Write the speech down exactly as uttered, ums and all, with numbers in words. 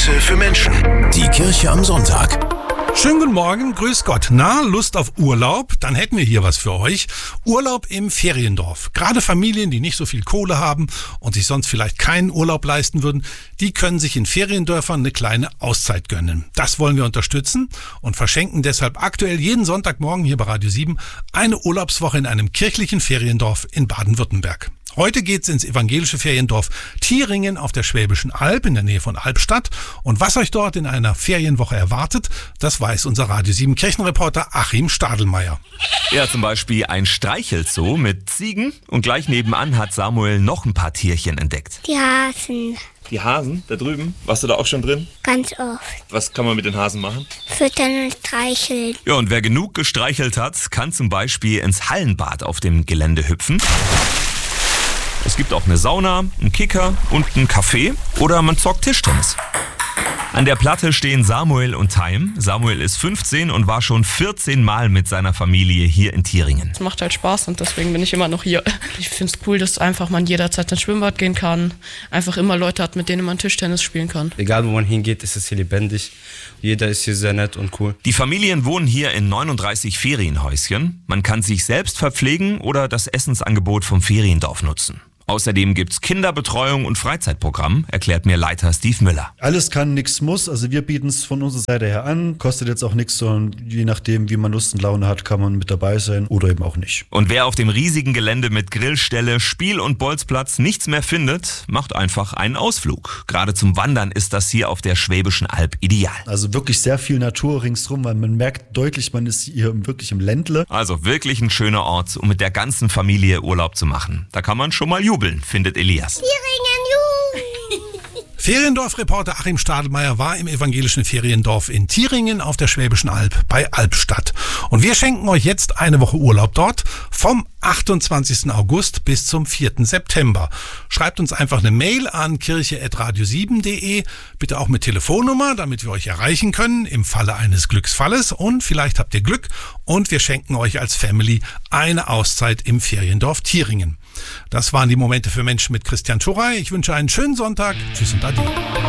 Momente für Menschen. Die Kirche am Sonntag. Schönen guten Morgen, grüß Gott. Na, Lust auf Urlaub? Dann hätten wir hier was für euch. Urlaub im Feriendorf. Gerade Familien, die nicht so viel Kohle haben und sich sonst vielleicht keinen Urlaub leisten würden, die können sich in Feriendörfern eine kleine Auszeit gönnen. Das wollen wir unterstützen und verschenken deshalb aktuell jeden Sonntagmorgen hier bei Radio sieben eine Urlaubswoche in einem kirchlichen Feriendorf in Baden-Württemberg. Heute geht's ins evangelische Feriendorf Thieringen auf der Schwäbischen Alb in der Nähe von Albstadt. Und was euch dort in einer Ferienwoche erwartet, das weiß unser Radio sieben Kirchenreporter Achim Stadelmeier. Ja, zum Beispiel ein Streichelzoo mit Ziegen und gleich nebenan hat Samuel noch ein paar Tierchen entdeckt. Die Hasen. Die Hasen, da drüben, warst du da auch schon drin? Ganz oft. Was kann man mit den Hasen machen? Füttern und streicheln. Ja, und wer genug gestreichelt hat, kann zum Beispiel ins Hallenbad auf dem Gelände hüpfen. Es gibt auch eine Sauna, einen Kicker und einen Café oder man zockt Tischtennis. An der Platte stehen Samuel und Time. Samuel ist fünfzehn und war schon vierzehn Mal mit seiner Familie hier in Thieringen. Es macht halt Spaß und deswegen bin ich immer noch hier. Ich finde es cool, dass einfach man jederzeit ins Schwimmbad gehen kann. Einfach immer Leute hat, mit denen man Tischtennis spielen kann. Egal wo man hingeht, ist es hier lebendig. Jeder ist hier sehr nett und cool. Die Familien wohnen hier in neununddreißig Ferienhäuschen. Man kann sich selbst verpflegen oder das Essensangebot vom Feriendorf nutzen. Außerdem gibt's Kinderbetreuung und Freizeitprogramm, erklärt mir Leiter Steve Müller. Alles kann, nichts muss. Also wir bieten es von unserer Seite her an. Kostet jetzt auch nichts, sondern je nachdem, wie man Lust und Laune hat, kann man mit dabei sein oder eben auch nicht. Und wer auf dem riesigen Gelände mit Grillstelle, Spiel- und Bolzplatz nichts mehr findet, macht einfach einen Ausflug. Gerade zum Wandern ist das hier auf der Schwäbischen Alb ideal. Also wirklich sehr viel Natur ringsrum, weil man merkt deutlich, man ist hier wirklich im Ländle. Also wirklich ein schöner Ort, um mit der ganzen Familie Urlaub zu machen. Da kann man schon mal jubeln. Findet Elias. Feriendorf-Reporter Achim Stadelmeier war im evangelischen Feriendorf in Thieringen auf der Schwäbischen Alb bei Albstadt. Und wir schenken euch jetzt eine Woche Urlaub dort vom achtundzwanzigsten August bis zum vierten September. Schreibt uns einfach eine Mail an kirche at radio sieben punkt de, bitte auch mit Telefonnummer, damit wir euch erreichen können im Falle eines Glücksfalles. Und vielleicht habt ihr Glück und wir schenken euch als Family eine Auszeit im Feriendorf Thieringen. Das waren die Momente für Menschen mit Christian Schurey. Ich wünsche einen schönen Sonntag. Tschüss und Ade.